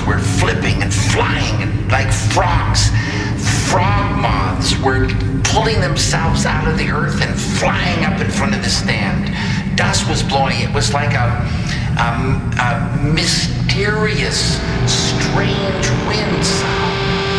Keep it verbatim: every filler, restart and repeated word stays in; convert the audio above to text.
were flipping and flying and like frogs. Frog moths were pulling themselves out of the earth and flying up in front of the stand. Dust was blowing. It was like a, um, a mysterious, strange wind